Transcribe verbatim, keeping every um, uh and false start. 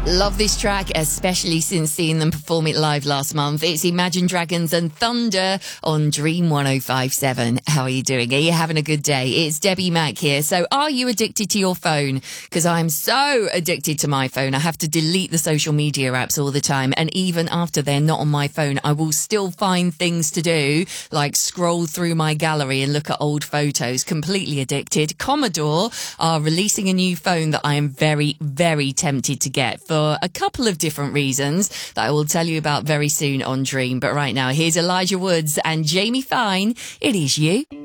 Love this track, especially since seeing them perform it live last month. It's Imagine Dragons and Thunder on Dream one oh five point seven. How are you doing? Are you having a good day? It's Debbie Mack here. So are you addicted to your phone? Because I'm so addicted to my phone. I have to delete the social media apps all the time. And even after they're not on my phone, I will still find things to do, like scroll through my gallery and look at old photos. Completely addicted. Commodore are releasing a new phone that I am very, very tempted to get for a couple of different reasons that I will tell you about very soon on Dream. But right now, here's Elijah Woods and Jamie Fine. It is you.